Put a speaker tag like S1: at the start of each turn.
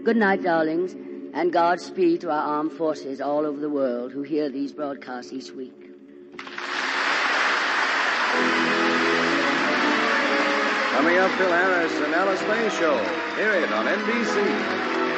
S1: Good night, darlings, and Godspeed to our armed forces all over the world who hear these broadcasts each week.
S2: Coming up, Phil Harris and Alice May Show. Hear it on NBC.